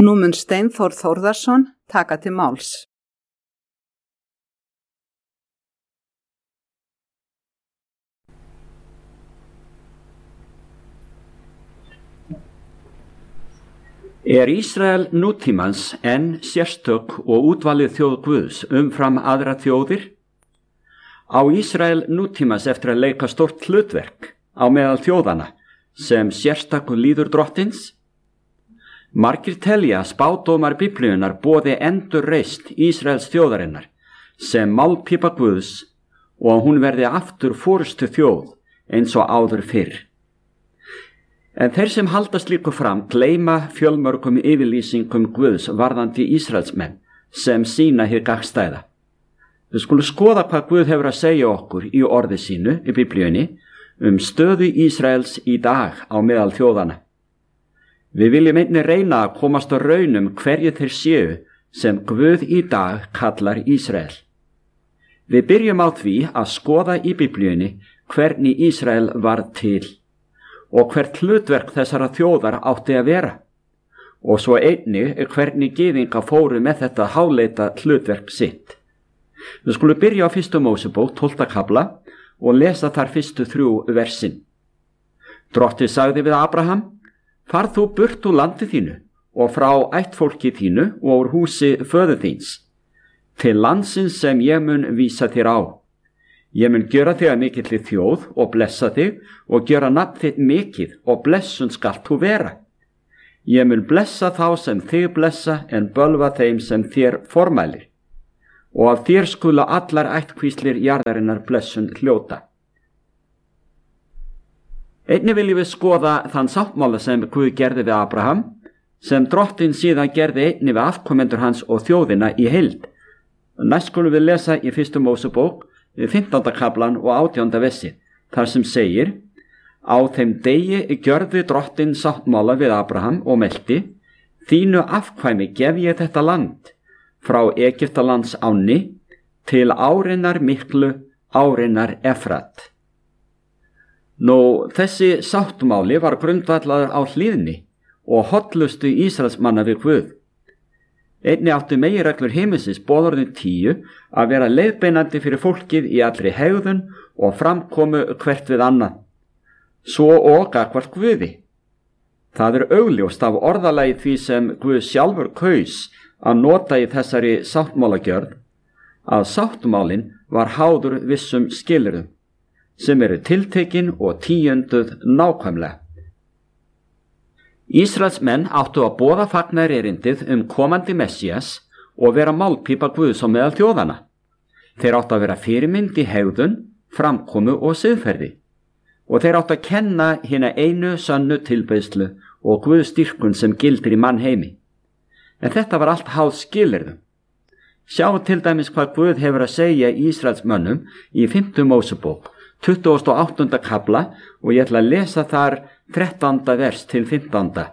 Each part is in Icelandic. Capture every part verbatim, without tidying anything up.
Nú mun Steinþór Þórðarson taka til máls. Er Ísrael nútímans enn sérstök og útvalið þjóð Guðs umfram aðra þjóðir? Á Ísrael nútímans eftir að leika stórt hlutverk á meðal þjóðana sem sérstakur líður drottins? Margir telja að spádómar Biblíunnar boði endurreist Ísraels þjóðarinnar sem málpípa Guðs og að hún verði aftur forystu þjóð eins og áður fyrr. En þeir sem halda slíku fram gleyma fjölmörgum yfirlýsingum Guðs varðandi Ísraelsmenn sem sýna hið gagnstæða. Við skulum skoða hvað Guð hefur að segja okkur í orði sínu í Biblíunni um stöðu Ísraels í dag á meðal þjóðana. Við viljum einnig reyna að komast á raunum hverju þeir séu sem Guð í dag kallar Ísrael. Við byrjum á því að skoða í Biblíunni hvernig Ísrael varð til og hvert hlutverk þessara þjóðar átti að vera, og svo einnig hvernig gyðinga fóru með þetta háleita hlutverk sitt. Við skulum byrja á fyrstu Mósebók tólfta kafla og lesa þar fyrstu þrjú versin. Drottinn sagði við Abraham: Far þú burt úr landi þínu og frá ættfólki þínu og úr húsi föður þíns, til landsins sem ég mun vísa þér á. Ég mun gjöra þig að mikilli þjóð og blessa þig og gjöra nafn þitt mikið og blessun skalt þú vera. Ég mun blessa þá sem þig blessa en bölva þeim sem þér formælir. Og af þér skulu allar ættkvíslir jarðarinnar blessun hljóta. Einnig viljum við skoða þann sáttmála sem Guð gerði við Abraham, sem Drottinn síðan gerði einnig við afkomendur hans og þjóðina í heild. Næst skulum við lesa í fyrstu Mósebók fimmtánda kaflan og átjánda versi, þar sem segir: Á þeim degi gjörði Drottinn sáttmála við Abraham og melti: Þínu afkvæmi gef ég þetta land, frá Egyptalands ánni til árinnar miklu, árinnar Efrat. Nú, þessi sáttmáli var grundvallaður á hlýðni og hollustu Ísraelsmanna við Guð. Einnig áttu meginreglur himinsins boðorðin tíu að vera leiðbeinandi fyrir fólkið í allri hegðun og framkomu hvert við annað, svo og gagnvart Guði. Það er augljóst af orðalagi því sem Guð sjálfur kaus að nota í þessari sáttmálagjörð, að sáttmálin var háður vissum skilyrðum, sem eru tiltekin og tíunduð nákvæmlega. Ísraelsmenn áttu að boða fagnaðarerindið um komandi Messías og vera málpípa Guðs á meðal þjóðana. Þeir áttu að vera fyrirmynd í hegðun, framkomu og siðferði, og þeir áttu að kenna hina einu sönnu tilbeiðslu og Guðstyrkun sem gildir í mannheimi. En þetta var allt háð skilyrðum. Sjáum til dæmis hvað Guð hefur að segja Ísraelsmönnum í fimmtu Mósebók, tuttugasta og áttunda kafla, og ég ætla að lesa þar þrettánda vers til fimmtánda.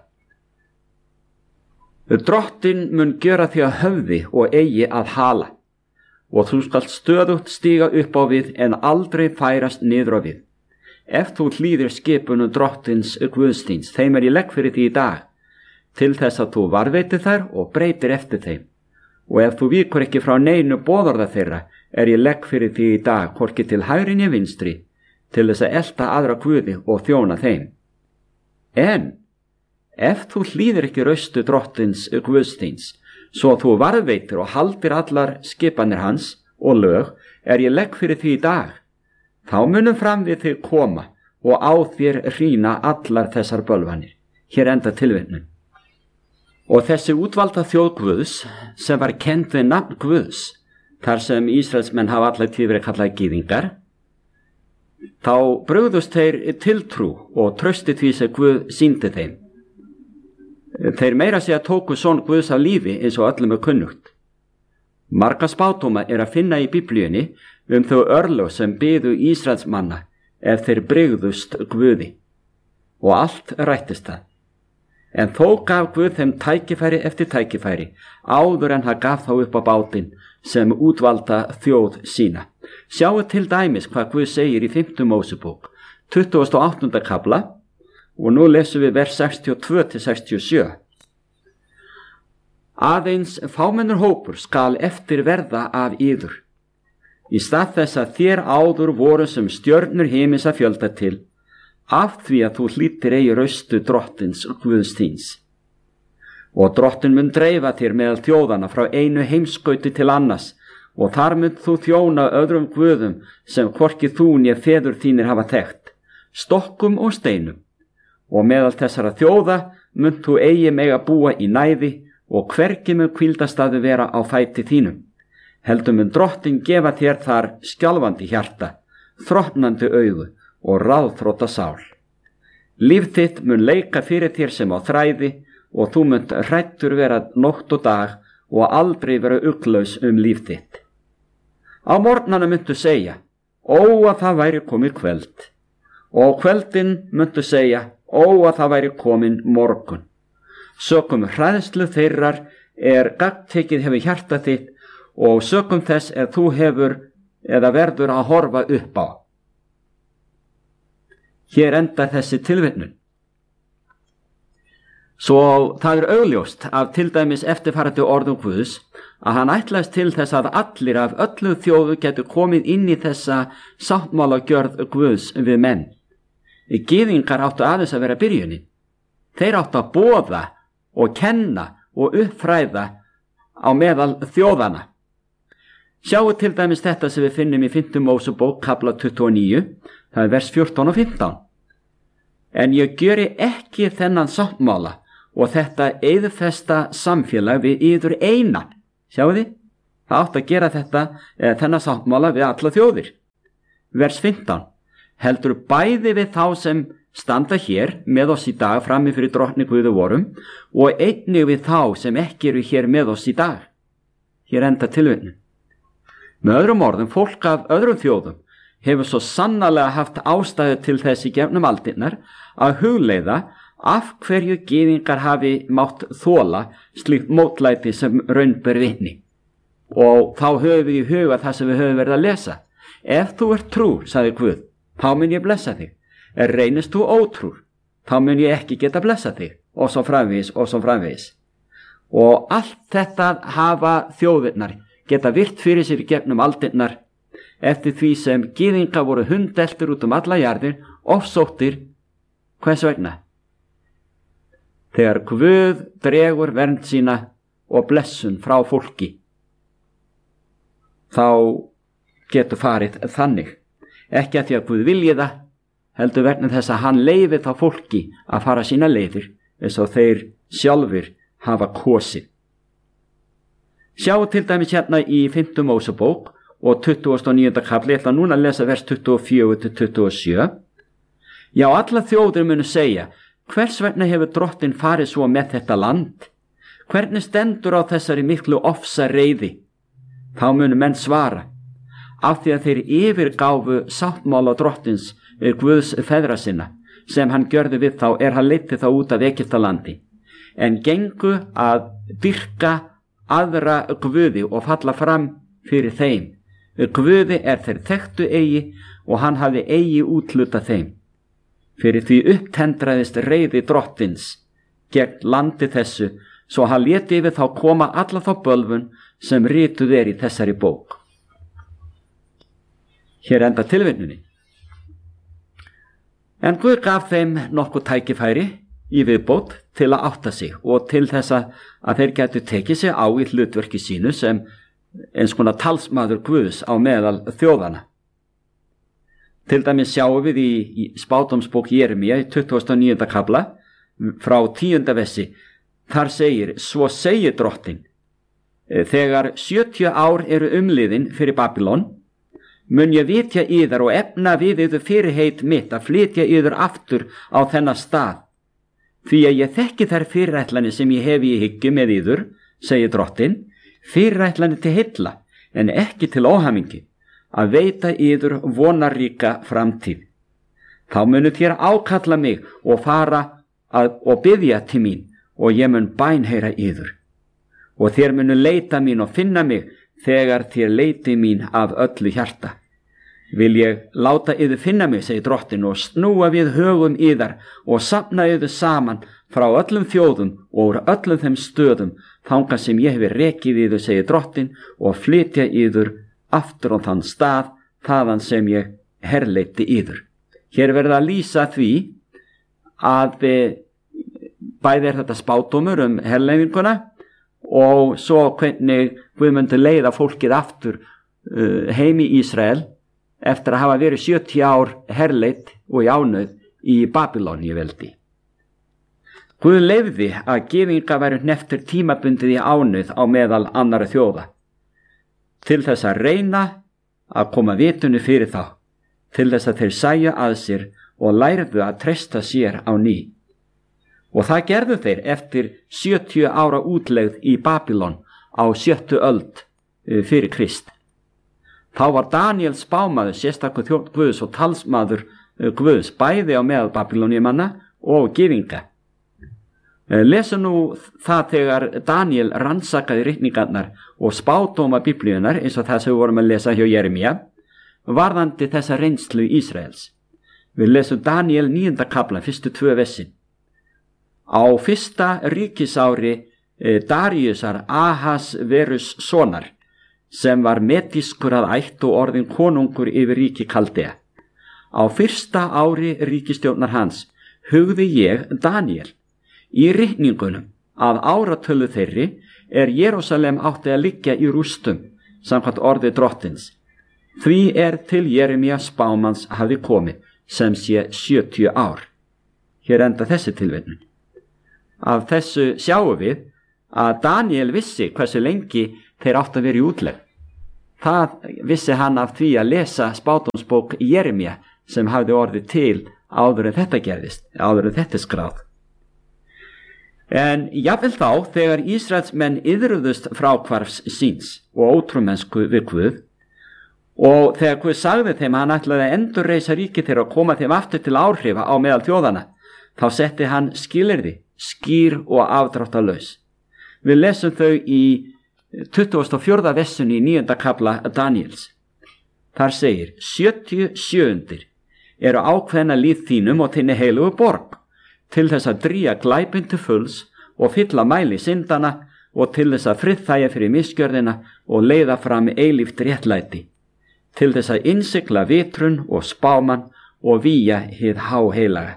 Drottinn mun gjöra þig að höfði og eigi að hala, og þú skalt stöðugt stíga upp á við en aldrei færast niður á við. Ef þú hlýðir skipunum Drottins Guðsþíns, þeim er ég legg fyrir því í dag, til þess að þú varðveitir þær og breytir eftir þeim. Og ef þú víkur ekki frá neinu boðorða þeirra, er ég legg fyrir því í dag, hvorki til hægri né vinstri, til þess að elta aðra guði og þjóna þeim. En ef þú hlýðir ekki raustu Drottins Guðsþíns, svo þú varðveitir og haldir allar skipanir hans og lög, er ég legg fyrir því í dag, þá munum fram við þig koma og á þér hrýna allar þessar bölvanir. Hér enda tilvitnun. Og þessi útvalda þjóð Guðs, sem var kennd við nafn Guðs, þar sem Ísraelsmenn hafa allar tíð verið kallaði gyðingar, þá brugðust þeir tiltrú og trausti því sem Guð sýndi þeim. Þeir meira sig að tóku son Guðs af lífi eins og öllum er kunnugt. Marga spádóma er að finna í Biblíunni um þau örlög sem biðu Ísraelsmanna ef þeir brygðust Guði, og allt rættist það. En þó gaf Guð þeim tækifæri eftir tækifæri áður en hann gaf þá upp á bátinn sem útvalda þjóð sína. Sjáu til dæmis hvað Guð segir í fimmtu Mósebók, tuttugasta og áttunda kafla, og nú lesum við vers sextíu og tvö til sextíu og sjö. Aðeins fámennur hópur skal eftir verða af yður. Í stað þess að þér áður voru sem stjörnur himins að fjölda til, af því að þú hlýttir eigi raustu drottins og Guðs þíns. Og drottin mun dreifa þér meðal þjóðana frá einu heimskauti til annars, og þar mun þú þjóna öðrum guðum sem hvorki þú né feður þínir hafa þekkt, stokkum og steinum. Og meðal þessara þjóða mun þú eigi mega búa í næði, og hvergi mun hvíldastaðu vera á fæti þínum. Heldur mun drottin gefa þér þar skjálfandi hjarta, þrotnandi augu og ráðþrota sál. Líf þitt mun leika fyrir þér sem á þræði, og þú munt hræddur vera nótt og dag og aldrei vera ugglaus um líf þitt. Á morgnana muntu segja, ó að það væri komið kvöld, og á kvöldin muntu segja, ó að það væri komin morgun. Sökum hræðslu þeirrar er gagntekið hefur hjarta þitt, og sökum þess er þú hefur eða verður að horfa upp á. Hér endar þessi tilvitnun. Svo það er augljóst af til dæmis eftirfarandi orðum Guðs að hann ætlaðist til þess að allir af öllu þjóðu getur komið inn í þessa sáttmálagjörð Guðs við menn. Gyðingar áttu aðeins að vera byrjunin. Þeir áttu að boða og kenna og uppfræða á meðal þjóðana. Sjáu til dæmis þetta sem við finnum í fimmta Mósebók kafla tuttugu og níu, það er vers fjórtán og fimmtán. En ég gjöri ekki þennan sáttmála og þetta eyðfesta samfélag við yður einan. Sjáu þið? Það átt að gera þetta eða þennan sáttmála við alla þjóðir. Vers fimmtán. Heldur bæði við þá sem standa hér með oss í dag frammi fyrir drottni Guði vorum og einnig við þá sem ekki eru hér með oss í dag. Hér enda tilvitnun. Með öðrum orðum, fólk af öðrum þjóðum hefur svo sannarlega haft ástæðu til þess í gefnum aldirnar að hugleiða af hverju gyðingar hafi mátt þola slíkt mótlæti sem raun ber vitni. Og þá höfum við í huga það sem við höfum verið að lesa. Ef þú ert trúr, sagði Guð, þá mun ég blessa þig. Er reynist þú ótrúr, þá mun ég ekki geta blessa þig, og svo framvegis, og svo framvegis. Og allt þetta hafa þjóðirnar geta virt fyrir sér í gefnum aldirnar, eftir því sem gyðingar voru hundeltir út um alla jarðir, ofsóttir, hvers vegna? Þegar Guð dregur vernd sína og blessun frá fólki, þá getur farið þannig. Ekki að því að Guð vilji það, heldur vegna þess að hann leyfir þá fólki að fara sína leiðir eins og þeir sjálfur hafa kosið. Sjáu til dæmis hérna í fimmta Mósebók og tuttugasta og níunda kafli, ég ætla núna að lesa vers tuttugu og fjögur til tuttugu og sjö. Já, alla þjóðir munu segja, hvers vegna hefur drottin farið svo með þetta land? Hvernig stendur á þessari miklu ofsa reiði? Þá munu menn svara, af því að þeir yfirgáfu sáttmála drottins Guðs feðra sinna, sem hann gjörði við þá er hann leiddi þá út af Egyptalandi, en gengu að dyrka aðra guði og falla fram fyrir þeim. Guði er þeir þekktu eigi og hann hafði eigi útluta þeim. Fyrir því upptendraðist reiði drottins gegn landi þessu, svo hann léti yfir þá koma alla þá bölvun sem rituð er í þessari bók. Hér enda tilvitnunin. En Guð gaf þeim nokkuð tækifæri í viðbót til að átta sig og til þess að þeir getur tekið sig á í hlutverki sínu sem eins konar talsmaður Guðs á meðal þjóðana. Til dæmis sjáum við í, í spádómsbók Jeremía í tuttugasta og níunda kafla frá tíunda versi. Þar segir, svo segir drottin, þegar sjötíu ár eru umliðin fyrir Babylon, mun ég vitja yður og efna við yður fyrirheit mitt að flytja yður aftur á þennan stað. Því að ég þekki þær fyrirætlanir sem ég hef í hyggju með yður, segir drottin, fyrirætlanir til heilla, en ekki til óhamingi, að veita yður vonarríka framtíð. Þá munu þér ákalla mig og fara að, og biðja til mín, og ég mun bænheyra yður. Og þér munu leita mín og finna mig, þegar þér leiti mín af öllu hjarta. Vil ég láta yður finna mig, segir drottin, og snúa við högum yðar og safna yður saman, frá öllum þjóðum og úr öllum þeim stöðum þangað sem ég hefi rekið yður, segir drottin, og flytja yður aftur á þann stað þaðan sem ég herleiddi yður. Hér verða að lýsa því að bæði er þetta spádómur um herleifinguna og svo hvernig Guð myndi leiða fólkið aftur uh, heim í Ísrael eftir að hafa verið sjötíu ár herleitt og í ánauð í Babylóníu veldi. Guð leyfði að gyðingar væru hneftir tímabundið í ánauð á meðal annarra þjóða til þess að reyna að koma vitunu fyrir þá, til þess að þeir sæja að sér og lærðu að treysta sér á ný. Og það gerðu þeir eftir sjötíu ára útlegð í Babylon á sjöttu öld fyrir Krist. Þá var Daniel spámaður, sérstakur þjónn Guðs og talsmaður Guðs, bæði á meðal Babylóníumanna og gyðinga. Lesum nú það þegar Daniel rannsakaði ritningarnar og spádóma biblíunar, eins og það sem við vorum að lesa hjá Jeremía, varðandi þessa reynslu Ísraels. Við lesum Daniel níunda kafla, fyrstu tvö vessin. Á fyrsta ríkisári eh, Daríusar Ahasverus sonar, sem var medískur að ætt og orðin konungur yfir ríki Kaldea. Á fyrsta ári ríkistjórnar hans hugði ég, Daniel, í ritningunum að áratölu þeirri er Jerúsalem átti að liggja í rústum, samkvæmt orði drottins. Því er til Jeremía spámanns hafi komið, sem sé sjötíu ár. Hér enda þessi tilvitnun. Af þessu sjáum við að Daniel vissi hversu lengi þeir átt að vera í útlegð. Það vissi hann af því að lesa spádómsbók Jeremía sem hafði orðið til áður en þetta gerðist, áður en þetta skráð. En jafnvel þá, þegar Ísraelsmenn iðruðust fráhvarfs síns og ótrúmennsku við Guð, og þegar Guð sagði þeim að hann ætlaði að endurreisa ríki þeirra og koma þeim aftur til áhrifa á meðal þjóðana, þá setti hann skilyrði, skýr og afdráttarlaus. Við lesum þau í tuttugasta og fjórða vessunni í níunda kafla Daniels. Þar segir, sjötíu sjöundir eru ákveðna líð þínum og þinni heilugu borg, til þess að drýja glæpinn til fulls og fylla mæli syndana og til þess að friðþægja fyrir misgjörðina og leiða fram eilíft réttlæti, til þess að innsigla vitrun og spáman og víja hið háheilaga.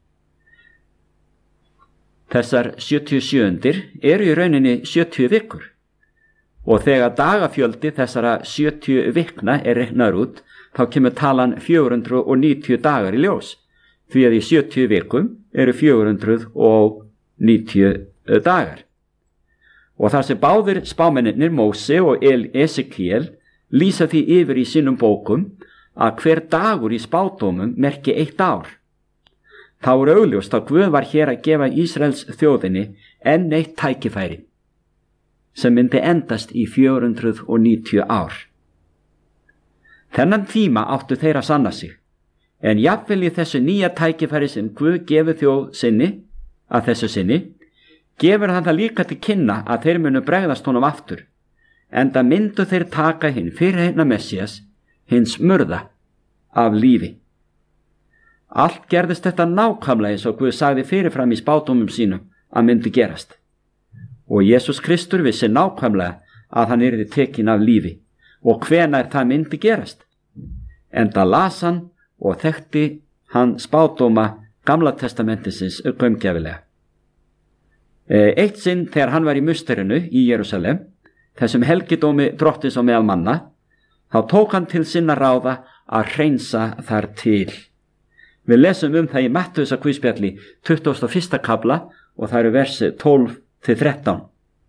Þessar sjötíu sjöundir eru í rauninni sjötíu vikur og þegar dagafjöldi þessara sjötíu vikna er reiknaður út, þá kemur talan fjögur hundruð níutíu dagar í ljós, því að í sjötíu vikum eru fjögur hundruð níutíu dagar. Og þar sem báðir spámennir Móse og Esekiel lýsa því yfir í sínum bókum að hver dagur í spádómum merki eitt ár. Þá er augljóst að Guð var hér að gefa Ísraels þjóðinni enn eitt tækifæri sem myndi endast í fjögur hundruð níutíu ár. Þennan tíma áttu þeir að sanna sig, en jafnvel í þessu nýja tækifæri sem Guð gefur þjóð sinni, að þessu sinni, gefur hann það líka til kynna að þeir munu bregðast honum aftur, enda myndu þeir taka hinn fyrirheitna Messías, hinn smurða, af lífi. Allt gerðist þetta nákvæmlega eins og Guð sagði fyrirfram í spádómum sínum að myndi gerast. Og Jesús Kristur vissi nákvæmlega að hann yrði tekinn af lífi og hvenær það myndi gerast. Enda las hann og þekkti hann spádóma Gamla testamentisins gaumgæfilega. Eitt sinn þegar hann var í musterinu í Jerúsalem, þessum helgidómi drottins á meðal manna, þá tók hann til sinna ráða að hreinsa þar til. Við lesum um það í Mattheusar guðspjalli tuttugasta og fyrsta kafla og það eru versi tólf til þrettán.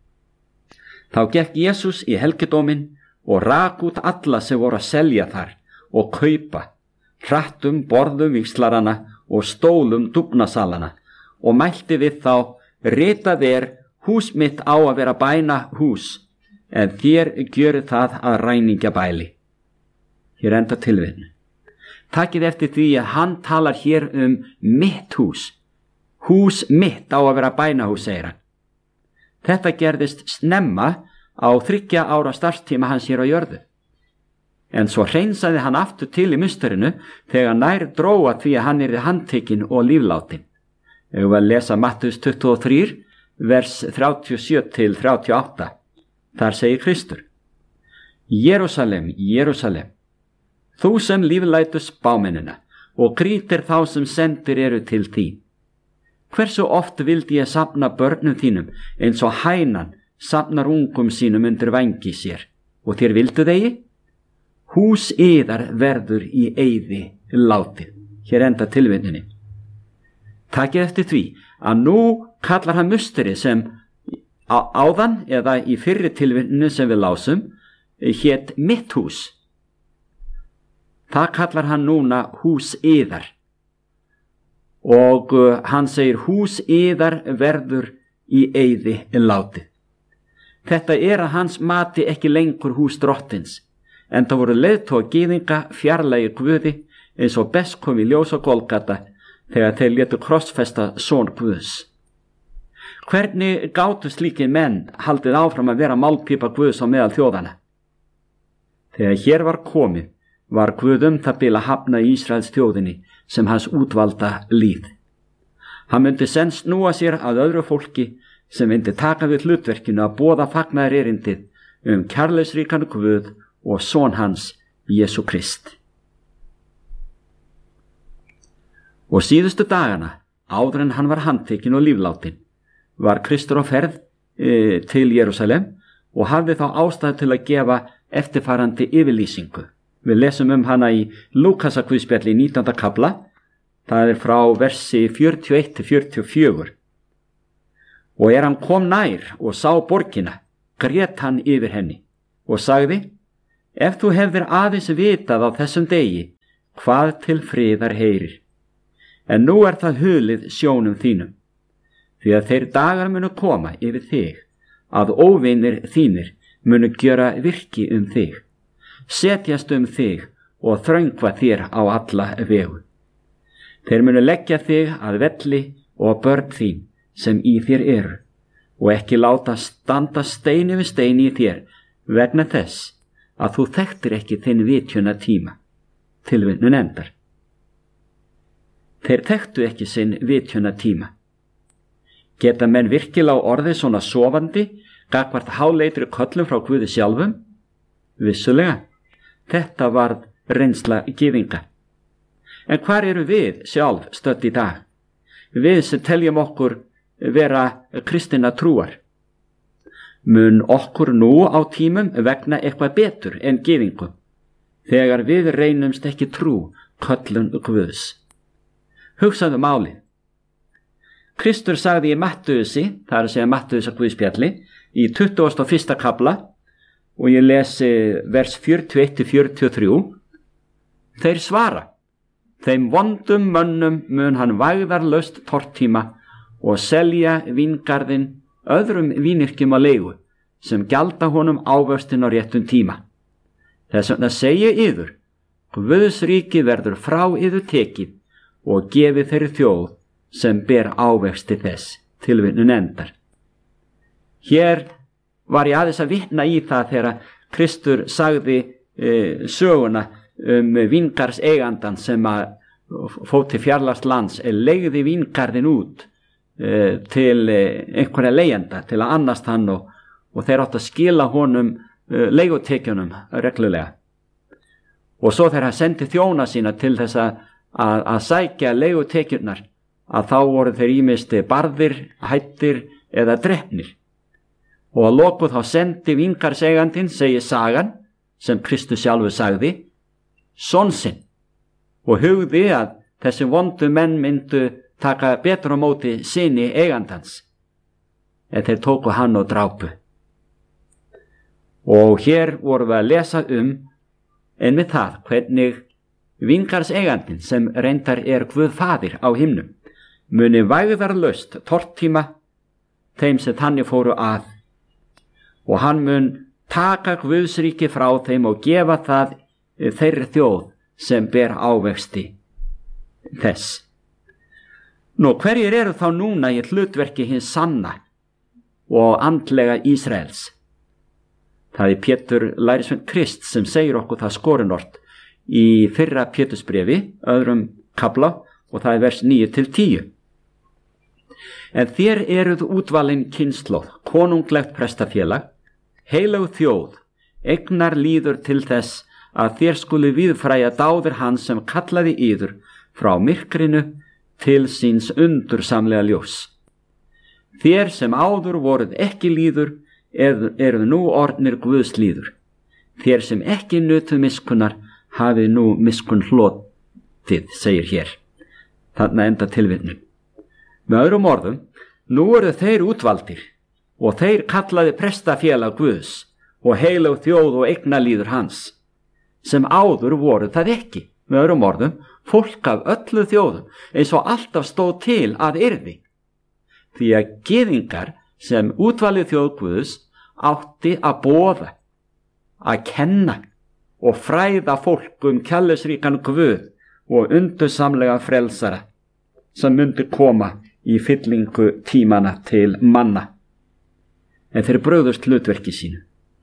Þá gekk Jesús í helgidómin og rak út alla sem voru að selja þar og kaupa, hrattum borðum víxlarana og stólum dúfnasalana og mælti við þá, ritað er, hús mitt á að vera bæna hús, en þér gjöru það að ræningja bæli. Hér enda tilvitnun. Takið eftir því að hann talar hér um mitt hús. Hús mitt á að vera bænahús, segir hann. Þetta gerðist snemma á þriggja ára starfstíma hans hér á jörðu. En svo hreinsaði hann aftur til í musterinu þegar nær dróa því að hann yrði handtekinn og líflátin. Ég var að lesa Mattheus tuttugu og þrjú, vers þrjátíu og sjö til þrjátíu og átta. Þar segir Kristur: Jerúsalem, Jerúsalem, þú sem líflætur spámennina og grýtir þá sem sendir eru til þín. Hversu oft vildi ég safna börnum þínum eins og hænan safnar ungum sínum undir vængi sér, og þér vildu þegi? Hús yðar verður í eyði látið. Hér enda tilvitnunin. Takið eftir því að nú kallar hann musteri sem á, áðan eða í fyrri tilvitninu sem við lásum hét mitt hús. Það kallar hann núna hús yðar. Og uh, hann segir hús yðar verður í eyði látið. Þetta er að hans mati ekki lengur hús drottins, en það voru leiðtoga gyðinga fjarlægi Guði eins og best kom í ljós á Golgata þegar þeir létu krossfesta son Guðs. Hvernig gátu slíkir menn haldið áfram að vera málpípa Guðs á meðal þjóðana? Þegar hér var komið, var Guð um það bil að hafna Ísraels þjóðinni sem hans útvalda líð. Hann myndi senn snúa sér að öðru fólki sem myndi taka við hlutverkinu að boða fagnaðar erindið um kærleiksríkan Guð og son hans, Jesú Krist. Og síðustu dagana, áður en hann var handtekinn og lífláttinn, var Kristur á ferð e, til Jerúsalem og hafði þá ástæðu til að gefa eftirfarandi yfirlýsingu. Við lesum um hana í Lúkasarguðspjalli í nítjánda kafla, það er frá versi fjörutíu og eitt til fjörutíu og fjögur. Og er hann kom nær og sá borgina, grét hann yfir henni og sagði: Ef þú hefðir aðeins vitað á þessum degi, hvað til friðar heyrir. En nú er það hulið sjónum þínum, því að þeir dagar munu koma yfir þig, að óvinir þínir munu gjöra virki um þig, setjast um þig og þröngva þér á alla vegu. Þeir munu leggja þig að velli og börn þín sem í þér eru, og ekki láta standa steini við steini í þér, vegna þess að þú þekktir ekki þinn vitjuna tíma. Tilvitnun endar. Þeir þekktu ekki sinn vitjuna tíma. Geta menn virkilega orðið svona sofandi gagnvart háleitri köllum frá Guði sjálfum? Vissulega. Þetta varð reynsla gyðinga. En hvar eru við sjálf stödd í dag? Við sem teljum okkur vera kristinna trúar. Mun okkur nú á tímum vegna eitthvað betur en gyðingum, þegar við reynumst ekki trú köllun Guðs. Hugsaðu málið. Kristur sagði í Mattheusi, það er að segja Mattheusar Guðspjalli, í tuttugasta og fyrsta kafla, og ég lesi vers fjörutíu og eitt til fjörutíu og þrjú. Þeir svara: Þeim vondum mönnum mun hann vægðarlaust tortíma og selja víngarðinn öðrum vínyrkjum á leigu, sem gjalda honum ávöxtin á réttum tíma. Þess vegna segi yður, Guðs ríki verður frá yður tekið og gefið þeirri þjóð sem ber ávexti þess. Tilvitnun endar. Hér var ég aðeins að vitna í það þegar Kristur sagði e, söguna um vingars eigandan sem að fór til fjarlægst lands, leigði vingarðin út e, til e, einhverja leigjanda til að annast hann, og, og þeir átt að skila honum e, leigutekjunum reglulega. Og svo þegar hann sendi þjóna sína til þess að Að, að sækja leigutekjurnar, að þá voru þeir ýmist barðir, hættir eða drepnir. Og að loku þá sendi vingarseigandinn, segir sagan, sem Kristus sjálfur sagði, son sinn, og hugði að þessi vondu menn myndu taka betur á móti sinni eigandans, en þeir tóku hann og drápu. Og hér vorum við að lesa um einmitt það, hvernig vingarseigandinn, sem reyndar er Guð faðir á himnum, muni vægðarlaust tortíma þeim sem þannig fóru að, og hann mun taka Guðsríki frá þeim og gefa það þeirri þjóð sem ber ávexti þess. Nú, hverjir eru þá núna í hlutverki hins sanna og andlega Ísraels? Það er Pétur lærisveinn Krists sem segir okkur það skorinort í fyrra Pétursbréfi, öðrum kafla, og það er vers níu til tíu. En þér eruð útvalin kynslóð, konunglegt prestafélag, heilög þjóð, eignar líður til þess að þér skuli viðfræja dáðir hans sem kallaði yður frá myrkrinu til síns undursamlega ljós. Þér sem áður voruð ekki líður, eruð nú orðnir Guðs líður. Þér sem ekki nutuð miskunnar, hafið nú miskun hlotið, segir hér. Þarna enda tilvitnun. Með öðrum orðum, nú eru þeir útvaldir og þeir kallaði prestafélag Guðs og heilög þjóð og eignalíður hans, sem áður voru það ekki. Með öðrum orðum, fólk af öllu þjóðum, eins og alltaf stóð til að yrði. Því að gyðingar sem útvalið þjóð Guðs átti að boða, að kenna og fræða fólk um kærleiksríkan Guð og undursamlega frelsara sem myndi koma í fyllingu tímana til manna. En þeir brugðust hlutverki sínu.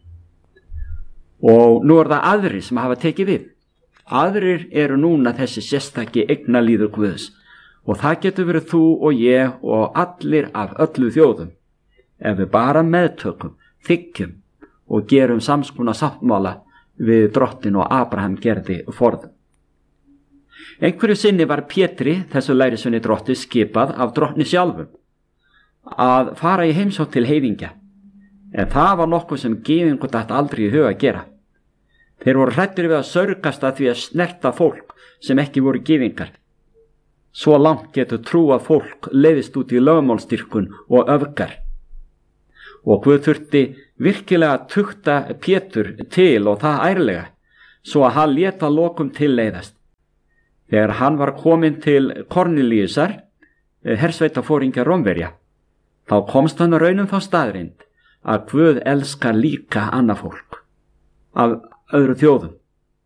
Og nú er það aðrir sem hafa tekið við. Aðrir eru núna þessi sérstaki eignalíður Guðs og það getur verið þú og ég og allir af öllu þjóðum ef við bara meðtökum, þiggjum og gerum samskona sáttmála við drottin og Abraham gerði forðum. Einhverju sinni var Pétri, þessu lærisveini drotti, skipað af drottni sjálfum að fara í heimsókn til heiðingja, en það var nokkuð sem gyðingur datt aldrei í huga að gera. Þeir voru hræddir við að saurgast að því að snerta fólk sem ekki voru gyðingar. Svo langt getur trúað fólk leiðist út í lögmálsdýrkun og öfgar. Og Guð þurfti virkilega að tukta Pétur til og það ærlega, svo að hann lét að lokum tilleiðast. Þegar hann var kominn til Kornelíusar, hersveitafóringja Rómverja, þá komst hann raunum þá staðreind að Guð elskar líka annað fólk af öðru þjóðum.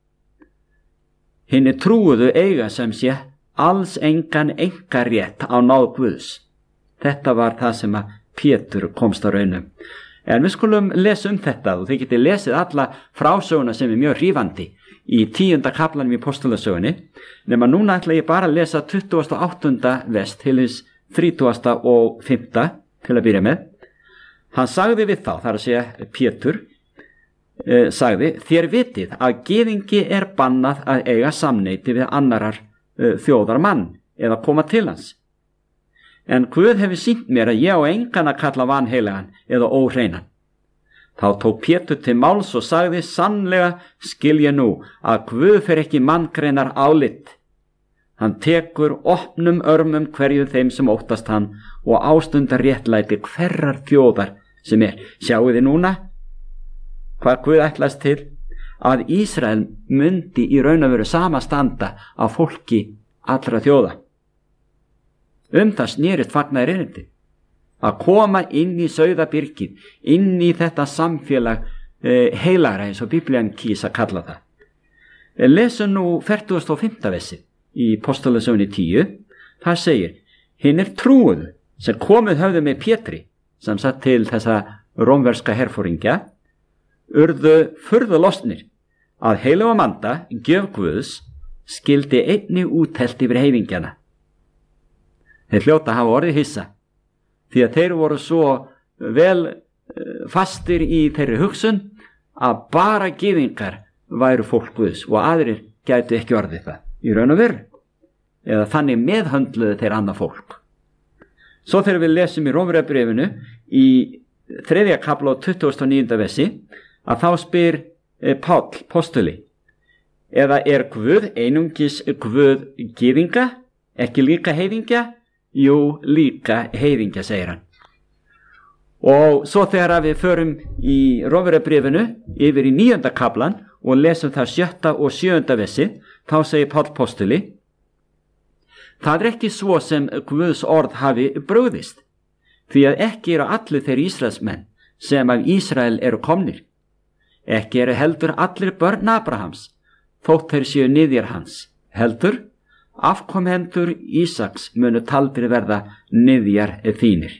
Hinni trúuðu eiga sem sé alls engan einkarétt á náð Guðs. Þetta var það sem að Pétur komst að raunum. En við skulum lesa um þetta og þið getið lesið alla frásöguna sem er mjög hrífandi í tíunda kaplanum í Postulasögunni, nema núna ætla ég bara að lesa tuttugasta og áttunda vers til hins þrítugasta og fimmta til að byrja með. Hann sagði við þá, þar að segja Pétur, eh, sagði, þér vitið að gyðingi er bannað að eiga samneyti við annarar eh, þjóðar mann eða koma til hans. En Guð hefur sýnt mér að ég á engan að kalla vanheilagan eða óhreinan. Þá tók Pétur til máls og sagði, sannlega skil ég nú að Guð fer ekki manngreinar álit. Hann tekur opnum örmum hverju þeim sem óttast hann og ástundar réttlæti hverrar þjóðar sem er. Sjáu þið núna hvað Guð ætlast til? Að Ísrael myndi í raun og veru sama standa af fólki allra þjóða. Um það snerist fagnaðar erindi. Að koma inn í sauðabyrgið, inn í þetta samfélag eh, heilagra eins og Biblían kýs að kalla það. Lesum nú fertugasta og fimmta versi í Postulasögunni tíu. Það segir, hinn er trúuðu sem komið höfðu með Pétri, sem satt til þessa rómverska herfóringja, urðu furðu lostnir að heilaga manda, gjöf Guðs, skildi einni úttelt yfir heiðingjana. Þeir hljóta hafa orðið hissa, því að þeir voru svo vel fastir í þeirri hugsun að bara gyðingar væru fólk Guðs og aðrir gætu ekki orðið það í raun og veru, eða þannig meðhöndluðu þeir annað fólk. Svo þegar við lesum í Rómverjabréfinu í þriðja kafla og tuttugasta og níunda versi að þá spyr Páll postuli, eða er Guð einungis Guð gyðinga, ekki líka heiðingja? Jú, líka heiðingja, segir hann. Og svo þegar við förum í Rómverjabréfinu yfir í níunda kaflan og lesum það sjötta og sjöunda versi, þá segir Páll postuli, það er ekki svo sem Guðs orð hafi brugðist, því að ekki eru allir þeir Ísraelsmenn sem af Ísrael eru komnir. Ekki eru heldur allir börn Abrahams, þótt þeir séu niðjar hans, heldur afkomhendur Ísaks munu taldir verða niðjar þínir.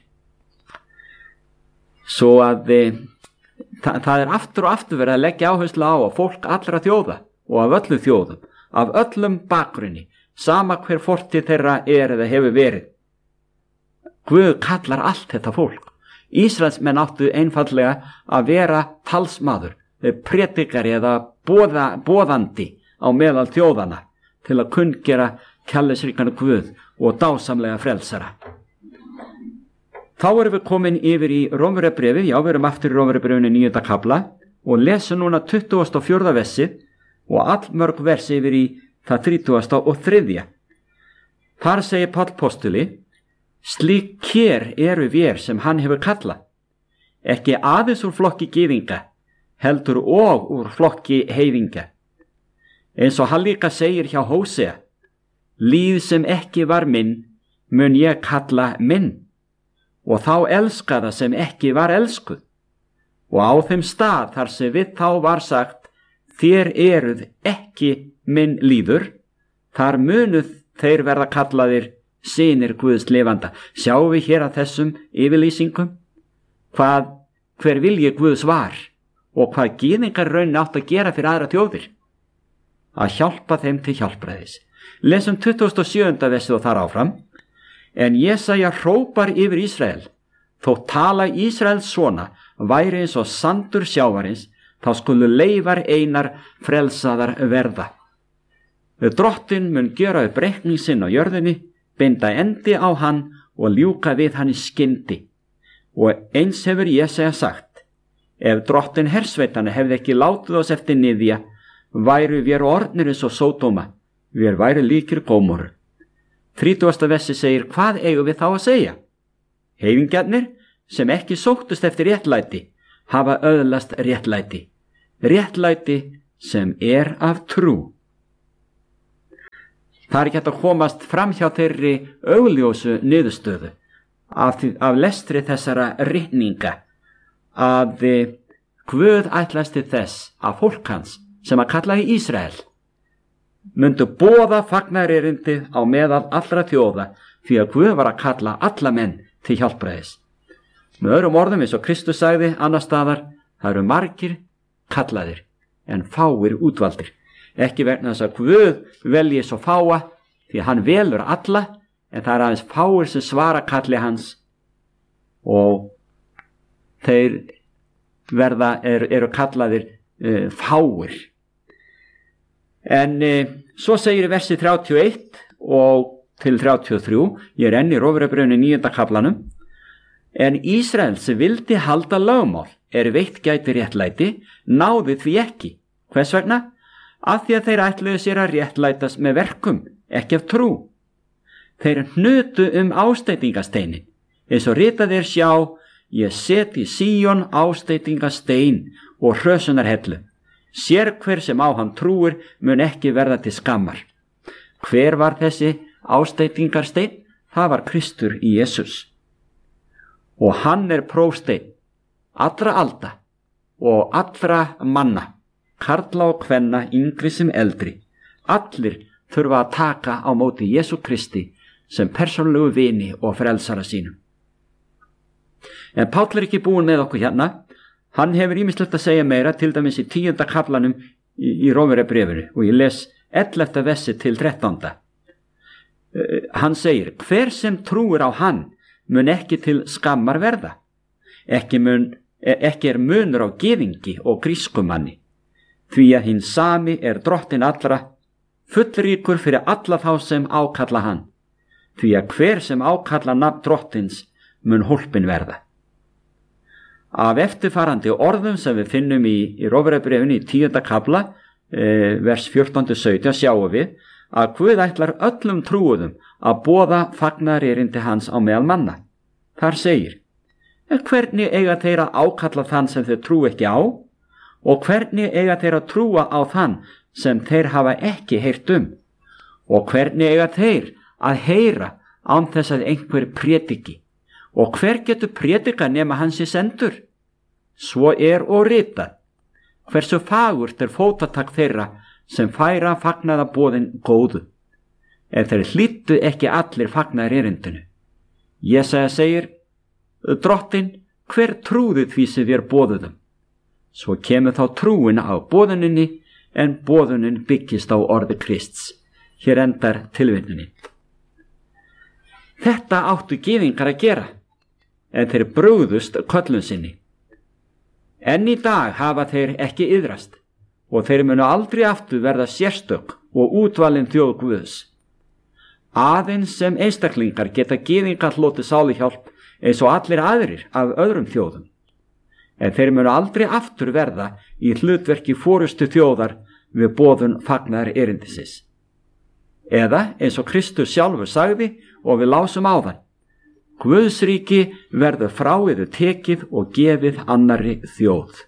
Svo að e, það, það er aftur og aftur verið að leggja áherslu á að fólk allra þjóða og af öllu þjóðum, af öllum bakgrunni, sama hver fortið þeirra er eða hefur verið. Guð kallar allt þetta fólk. Ísraelsmenn áttu einfallega að vera talsmaður, predikari eða boða, boðandi á meðal þjóðana til að kunngera kærleiksríkan Guð og dásamlega frelsara. Þá erum við komin yfir í Rómverjabréfið, já við erum aftur í Rómverjabréfinu níunda kafla og lesum núna tuttugasta og fjórða versið og allmörg versi yfir í það þrítugasta og þriðja. Þar segir Páll postuli: slík kér eru vér sem hann hefur kallað, ekki aðeins úr flokki gyðinga, heldur og úr flokki heiðinga. Eins og hann líka segir hjá Hósea: líð sem ekki var minn, mun ég kalla minn, og þá elskaða sem ekki var elskuð. Og á þeim stað þar sem við þá var sagt: þér eruð ekki minn líður, þar munuð þeir verða kallaðir synir Guðs lifanda. Sjáum við hér að þessum yfirlýsingum hvað hver vilji Guðs var og hvað gyðingar raun átt að gera fyrir aðra þjóðir, að hjálpa þeim til hjálpræðis. Lesum tuttugasta og sjöunda versið og þar áfram: en Jesaja hrópar yfir Ísrael, þó tala Ísraels svona væri eins og sandur sjávarins, þá skulu leifar einar frelsaðar verða. Drottinn mun gera upp reikning sinn á jörðinni, binda endi á hann og ljúka við hann í skyndi. Og eins hefur Jesaja sagt: ef Drottinn hersveitana hefði ekki látið oss eftir niðja, væru vér orðnir eins og Sódóma, vér væru líkir Gómoru. þrítugasta versi segir: hvað eigum við þá að segja? Heiðingjarnir sem ekki sóttust eftir réttlæti hafa öðlast réttlæti, réttlæti sem er af trú. Það er ekki hægt að komast fram hjá þeirri augljósu niðurstöðu af, því, af lestri þessara ritninga að Guð ætlast til þess að fólk hans sem að kalla í Ísrael myndu boða fagnaðarerindið á meðal allra þjóða, því að Guð var að kalla alla menn til hjálpræðis. Með öðrum orðum, eins og Kristus sagði annar staðar: það eru margir kallaðir en fáir útvaldir. Ekki vegna þess að Guð velji svo fáa, því að hann velur alla, en það er aðeins fáir sem svara kalli hans og þeir verða, er, eru kallaðir uh, fáir. En uh, svo segir í versi þrjátíu og eitt og til þrjátíu og þrjú, ég er enn í Rómverjabréfinu níunda kaflanum: en Ísrael sem vildi halda lögmál er veitt gæti réttlæti, náði því ekki. Hvers vegna? Af því að þeir ætluðu sér að réttlætast með verkum, ekki af trú. Þeir hnutu um ásteytingasteinin, eins og ritað er: sjá, ég set í Síón ásteytingastein og hrösunarhellu, sér hver sem á hann trúir mun ekki verða til skammar. Hver var þessi ásteytingarstein? Það var Kristur í Jesús. Og hann er prófsteinn allra alda og allra manna, karla og kvenna, yngri sem eldri. Allir þurfa að taka á móti Jesú Kristi sem persónulegu vini og frelsara sínum. En Páll er ekki búinn með okkur hérna. Hann hefur ýmislegt að segja meira, til dæmis í tíunda kaflanum í, í Rómverjabréfinu, og ég les ellefta versi til þrettánda. Uh, hann segir: hver sem trúir á hann mun ekki til skammar verða. Ekki, mun, ekki er munur á gyðingi og grískumanni, því að hinn sami er Drottinn allra, fullríkur fyrir alla þá sem ákalla hann, því að hver sem ákalla nafn Drottins mun hólpin verða. Af eftirfarandi orðum sem við finnum í, í Rómverjabréfinu í tíunda kafla, eh, vers fjórtán til sautján, sjáum við að Guð ætlar öllum trúuðum að boða fagnaðarerindi hans á meðal manna. Þar segir: en hvernig eiga þeir að ákalla þann sem þeir trú ekki á, og hvernig eiga þeir að trúa á þann sem þeir hafa ekki heyrt um, og hvernig eiga þeir að heyra án þess að einhver prédiki, og hver getur prédikað nema hann sé sendur? Svo er og ritað: hversu fagurt er fótatak þeirra sem færa fagnaðarboðin góðu, ef þeir hlýddu ekki allir fagnaðarerindinu. Jesaja segir: Drottinn, hver trúði því sem við boðuðum? Svo kemur þá trúin á boðuninni, en boðunin byggist á orði Krists. Hér endar tilvitnunin. Þetta áttu gyðingar að gera, en þeir brugðust köllun sinni. Enn í dag hafa þeir ekki iðrast og þeir munu aldrei aftur verða sérstök og útvalin þjóð Guðs. Aðeins sem einstaklingar geta gyðingar hlotið sáluhjálp eins og allir aðrir af öðrum þjóðum, en þeir munu aldrei aftur verða í hlutverki forystu þjóðar við boðun fagnaðar erindisins. Eða eins og Kristus sjálfur sagði og við lásum áðan: Guðsríki verður frá yður tekið og gefið annarri þjóð.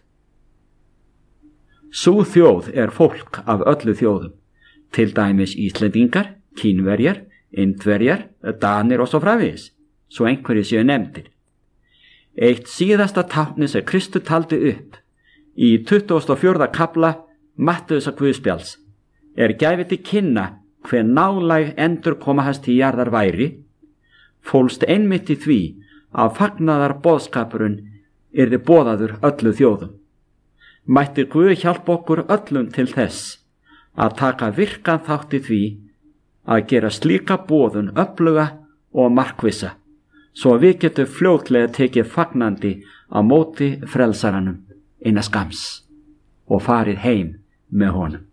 Sú þjóð er fólk af öllu þjóðum, til dæmis Íslendingar, Kínverjar, Indverjar, Danir og svo framvegis, svo einhverjir séu nefndir. Eitt síðasta tákni sem Kristur taldi upp í tuttugasta og fjórða kafla Mattheusar Guðspjalls er gæfið til kynna hve nálæg endurkoma hans til jarðar væri, fólst einmitt í því að fagnaðar boðskapurinn yrði boðaður öllu þjóðum. Mætti Guð hjálpa okkur öllum til þess að taka virkan þátt í því að gera slíka boðun öfluga og markvissa, svo að við getum fljótlega tekið fagnandi á móti frelsaranum innan skams og farið heim með honum.